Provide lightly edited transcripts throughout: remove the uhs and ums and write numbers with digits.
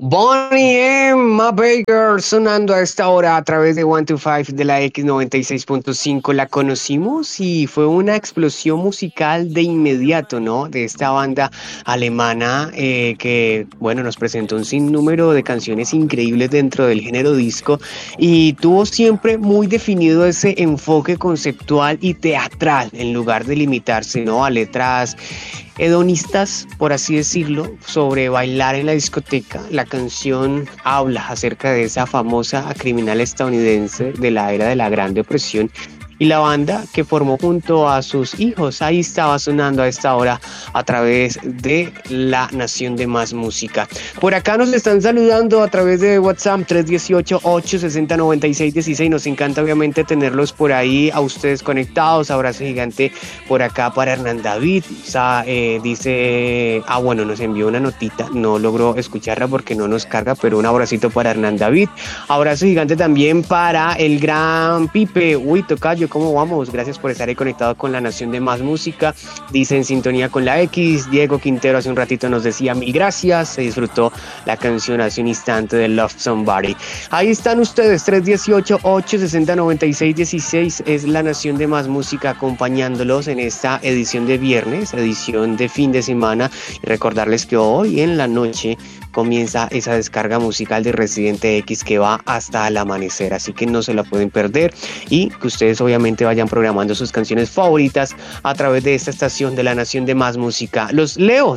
Bonnie M. Baker sonando a esta hora a través de 125 de la X96.5. La conocimos y fue una explosión musical de inmediato, ¿no? De esta banda alemana que, bueno, nos presentó un sinnúmero de canciones increíbles dentro del género disco y tuvo siempre muy definido ese enfoque conceptual y teatral en lugar de limitarse, ¿no? A letras hedonistas, por así decirlo, sobre bailar en la discoteca. La canción habla acerca de esa famosa criminal estadounidense de la era de la Gran Depresión y la banda que formó junto a sus hijos. Ahí estaba sonando a esta hora a través de La Nación de Más Música. Por acá nos están saludando a través de WhatsApp 318-860-9616. Nos encanta obviamente tenerlos por ahí a ustedes conectados. Abrazo gigante por acá para Hernán David. Dice, bueno, nos envió una notita, no logró escucharla porque no nos carga, pero un abracito para Hernán David. Abrazo gigante también para el gran Pipe. Uy, tocayo, ¿cómo vamos? Gracias por estar ahí conectado con La Nación de Más Música. Dice en sintonía con la X. Diego Quintero hace un ratito nos decía mil gracias. Se disfrutó la canción hace un instante de Love Somebody. Ahí están ustedes, 318-860-9616. Es La Nación de Más Música acompañándolos en esta edición de viernes, edición de fin de semana. Y recordarles que hoy en la noche comienza esa descarga musical de Residente X que va hasta el amanecer, así que no se la pueden perder y que ustedes obviamente vayan programando sus canciones favoritas a través de esta estación de La Nación de Más Música. Los leo,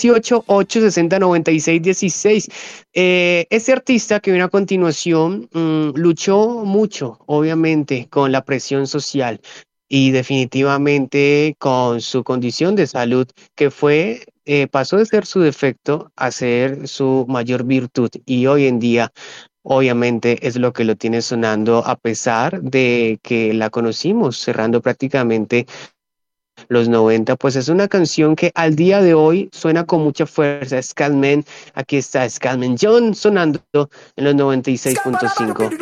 318-860-9616. Este artista que viene a continuación luchó mucho, obviamente, con la presión social y definitivamente con su condición de salud, que pasó de ser su defecto a ser su mayor virtud y hoy en día obviamente es lo que lo tiene sonando a pesar de que la conocimos cerrando prácticamente los 90, pues es una canción que al día de hoy suena con mucha fuerza. Scatman, aquí está Scatman John sonando en los 96.5.